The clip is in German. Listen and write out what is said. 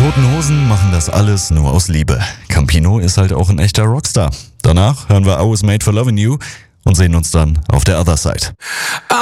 Toten Hosen machen das alles nur aus Liebe. Campino ist halt auch ein echter Rockstar. Danach hören wir I Was Made for Loving You und sehen uns dann auf der Other Side.